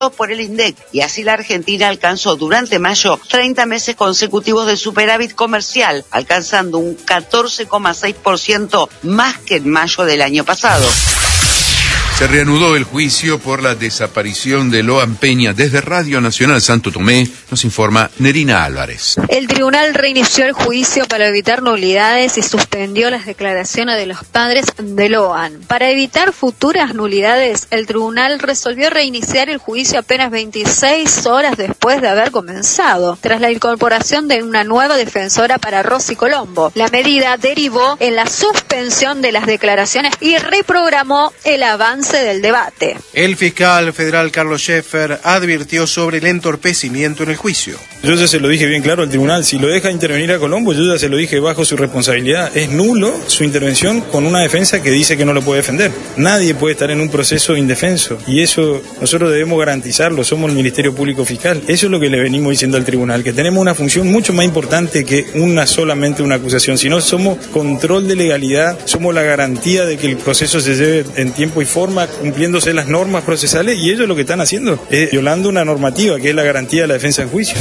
por el INDEC, y así la Argentina alcanzó durante mayo 30 meses consecutivos de superávit comercial, alcanzando un 14,6% más que en mayo del año pasado. Se reanudó el juicio por la desaparición de Loan Peña. Desde Radio Nacional Santo Tomé nos informa Nerina Álvarez. El tribunal reinició el juicio para evitar nulidades y suspendió las declaraciones de los padres de Loan. Para evitar futuras nulidades, el tribunal resolvió reiniciar el juicio apenas 26 horas después de haber comenzado, tras la incorporación de una nueva defensora para Rosy Colombo. La medida derivó en la suspensión de las declaraciones y reprogramó el avance del debate. El fiscal federal Carlos Scheffer advirtió sobre el entorpecimiento en el juicio. Yo ya se lo dije bien claro al tribunal, si lo deja intervenir a Colombo, yo ya se lo dije bajo su responsabilidad. Es nulo su intervención con una defensa que dice que no lo puede defender. Nadie puede estar en un proceso indefenso y eso nosotros debemos garantizarlo, somos el Ministerio Público Fiscal. Eso es lo que le venimos diciendo al tribunal, que tenemos una función mucho más importante que solamente una acusación, sino somos control de legalidad, somos la garantía de que el proceso se lleve en tiempo y forma, cumpliéndose las normas procesales, y ellos lo que están haciendo es violando una normativa que es la garantía de la defensa en juicio.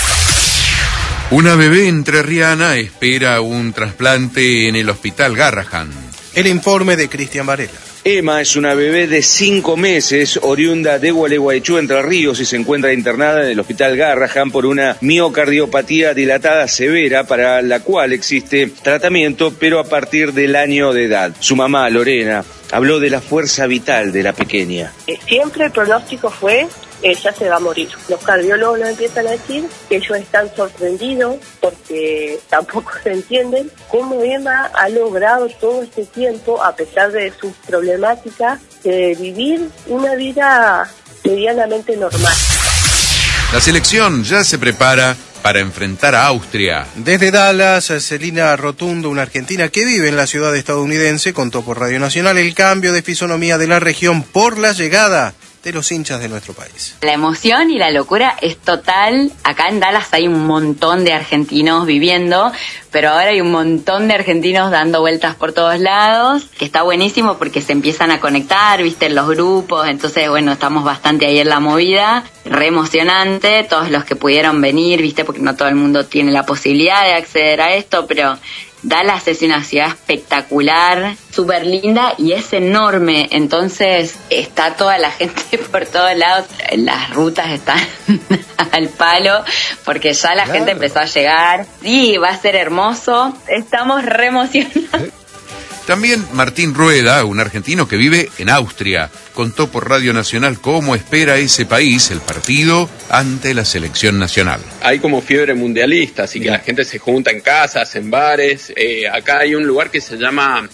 Una bebé entrerriana espera un trasplante en el Hospital Garrahan. El informe de Cristian Varela. Emma es una bebé de 5 meses, oriunda de Gualeguaychú, Entre Ríos, y se encuentra internada en el Hospital Garrahan por una miocardiopatía dilatada severa para la cual existe tratamiento, pero a partir del año de edad. Su mamá, Lorena, habló de la fuerza vital de la pequeña. Siempre el pronóstico fue: ella se va a morir. Los cardiólogos nos empiezan a decir que ellos están sorprendidos porque tampoco se entienden cómo Emma ha logrado todo este tiempo, a pesar de sus problemáticas, de vivir una vida medianamente normal. La selección ya se prepara para enfrentar a Austria. Desde Dallas, Celina Rotundo, una argentina que vive en la ciudad estadounidense, contó por Radio Nacional el cambio de fisonomía de la región por la llegada de los hinchas de nuestro país. La emoción y la locura es total. Acá en Dallas hay un montón de argentinos viviendo, pero ahora hay un montón de argentinos dando vueltas por todos lados, que está buenísimo porque se empiezan a conectar, viste, en los grupos. Entonces, bueno, estamos bastante ahí en la movida, re emocionante. Todos los que pudieron venir, viste, porque no todo el mundo tiene la posibilidad de acceder a esto, pero Dallas es una ciudad espectacular, súper linda y es enorme, entonces está toda la gente por todos lados, las rutas están al palo porque ya la gente empezó a llegar. Sí, va a ser hermoso, estamos re emocionados. También Martín Rueda, un argentino que vive en Austria, contó por Radio Nacional cómo espera ese país el partido ante la selección nacional. Hay como fiebre mundialista, así que la gente se junta en casas, en bares. Acá hay un lugar que se llama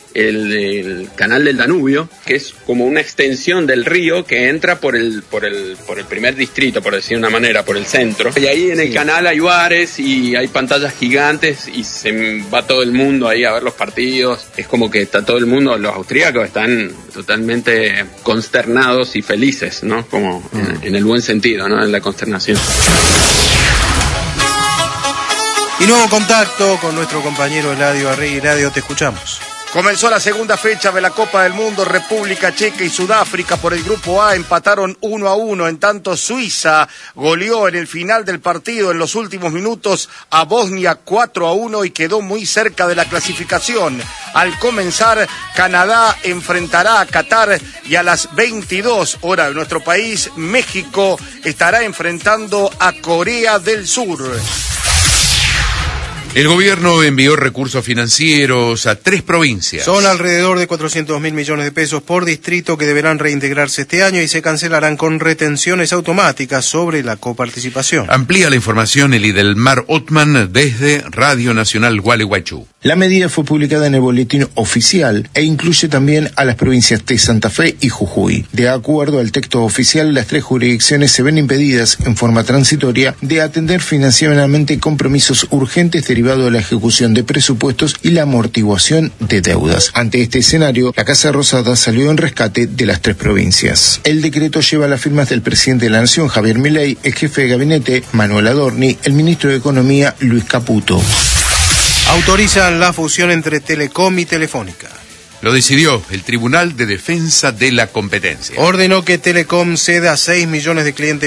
el Canal del Danubio, que es como una extensión del río que entra por el primer distrito, por decir de una manera, por el centro. Y ahí en el canal hay bares y hay pantallas gigantes y se va todo el mundo ahí a ver los partidos. Es como que está todo el mundo, los austríacos están totalmente consternados y felices, ¿no? Como en el buen sentido, ¿no? En la consternación. Y nuevo contacto con nuestro compañero Eladio Arregui. Eladio, te escuchamos. Comenzó la segunda fecha de la Copa del Mundo. República Checa y Sudáfrica por el Grupo A empataron 1-1. En tanto, Suiza goleó en el final del partido, en los últimos minutos, a Bosnia 4-1 y quedó muy cerca de la clasificación. Al comenzar, Canadá enfrentará a Qatar y a las 22 horas de nuestro país, México estará enfrentando a Corea del Sur. El gobierno envió recursos financieros a 3 provincias. Son alrededor de 400.000 millones de pesos por distrito que deberán reintegrarse este año y se cancelarán con retenciones automáticas sobre la coparticipación. Amplía la información Elidelmar Ottman desde Radio Nacional Gualeguaychú. La medida fue publicada en el boletín oficial e incluye también a las provincias de Santa Fe y Jujuy. De acuerdo al texto oficial, las 3 jurisdicciones se ven impedidas en forma transitoria de atender financieramente compromisos urgentes derivados de la ejecución de presupuestos y la amortiguación de deudas. Ante este escenario, la Casa Rosada salió en rescate de las 3 provincias. El decreto lleva las firmas del presidente de la Nación, Javier Milei, el jefe de gabinete, Manuel Adorni, el ministro de Economía, Luis Caputo. Autorizan la fusión entre Telecom y Telefónica. Lo decidió el Tribunal de Defensa de la Competencia. Ordenó que Telecom ceda a 6 millones de clientes